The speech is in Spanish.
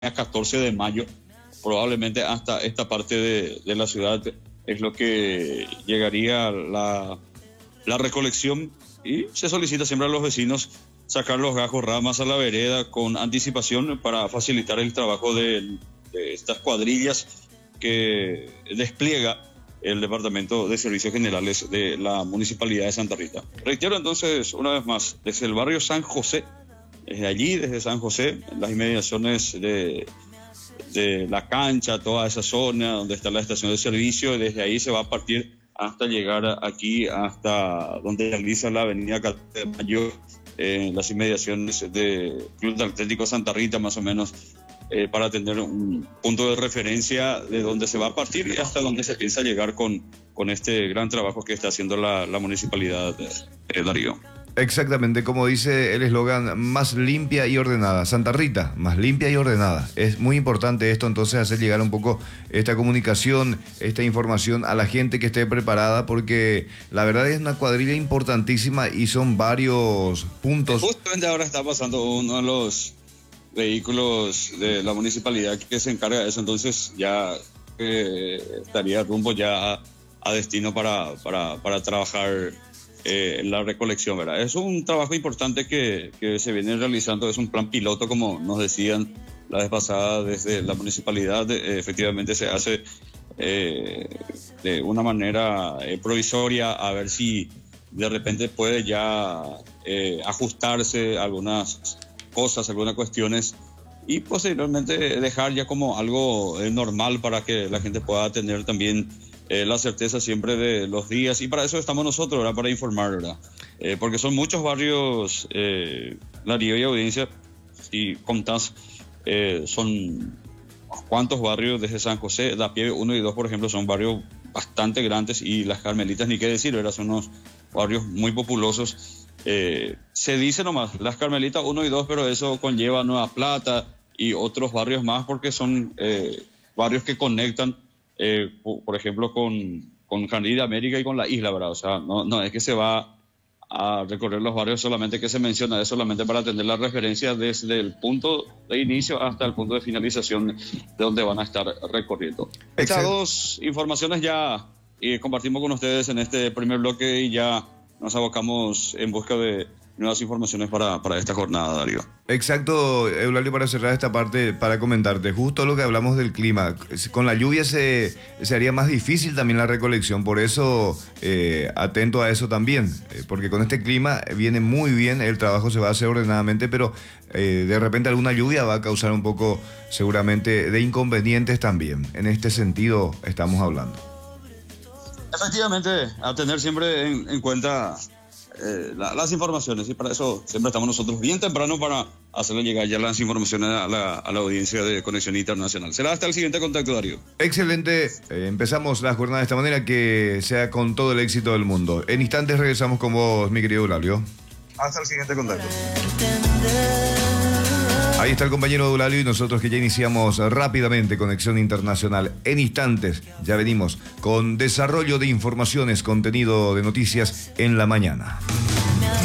14 de mayo, probablemente hasta esta parte de la ciudad es lo que llegaría la recolección, y se solicita siempre a los vecinos sacar los gajos, ramas a la vereda con anticipación para facilitar el trabajo de estas cuadrillas que despliega el Departamento de Servicios Generales de la Municipalidad de Santa Rita. Reitero entonces una vez más, desde el barrio San José, desde allí, desde San José, en las inmediaciones de la cancha, toda esa zona donde está la estación de servicio, desde ahí se va a partir hasta llegar aquí, hasta donde realiza la avenida 14 de Mayo, en las inmediaciones de Club Atlético Santa Rita, más o menos, para tener un punto de referencia de donde se va a partir y hasta donde se piensa llegar con este gran trabajo que está haciendo la municipalidad de Darío. Exactamente, como dice el eslogan, más limpia y ordenada. Santa Rita, más limpia y ordenada. Es muy importante esto, entonces, hacer llegar un poco esta comunicación, esta información a la gente que esté preparada, porque la verdad es una cuadrilla importantísima y son varios puntos. Justamente ahora está pasando uno de los vehículos de la municipalidad que se encarga de eso, entonces ya estaría rumbo ya a destino para trabajar la recolección, ¿verdad? Es un trabajo importante que se viene realizando, es un plan piloto, como nos decían la vez pasada desde la municipalidad. Efectivamente se hace de una manera provisoria, a ver si de repente puede ya ajustarse algunas cosas, algunas cuestiones, y posteriormente dejar ya como algo normal para que la gente pueda tener también la certeza siempre de los días, y para eso estamos nosotros, ¿verdad? Para informar, ¿verdad? Porque son muchos barrios, Darío y audiencia, si contás, son cuántos barrios desde San José, Da Pieve 1 y 2, por ejemplo, son barrios bastante grandes, y Las Carmelitas, ni qué decir, ¿verdad? Son unos barrios muy populosos. Se dice nomás Las Carmelitas 1 y 2, pero eso conlleva Nueva Plata y otros barrios más, porque son barrios que conectan, por ejemplo, con Jardín de América y con la isla, ¿verdad? O sea, no es que se va a recorrer los barrios solamente que se menciona, es solamente para tener la referencia desde el punto de inicio hasta el punto de finalización de donde van a estar recorriendo. Estas dos informaciones ya compartimos con ustedes en este primer bloque, y ya nos abocamos en busca de nuevas informaciones para esta jornada, Darío. Exacto, Eulalio, para cerrar esta parte, para comentarte justo lo que hablamos del clima. Con la lluvia se haría más difícil también la recolección, por eso atento a eso también, porque con este clima viene muy bien, el trabajo se va a hacer ordenadamente, pero de repente alguna lluvia va a causar un poco seguramente de inconvenientes también. En este sentido estamos hablando. Efectivamente, a tener siempre en cuenta las informaciones, y para eso siempre estamos nosotros bien temprano para hacerle llegar ya las informaciones a la audiencia de Conexión Internacional. Será hasta el siguiente contacto, Darío. Excelente, empezamos la jornada de esta manera, que sea con todo el éxito del mundo. En instantes regresamos con vos, mi querido Eulalio. Hasta el siguiente contacto. Ahí está el compañero Eulalio, y nosotros que ya iniciamos rápidamente Conexión Internacional. En instantes ya venimos con desarrollo de informaciones, contenido de noticias en la mañana.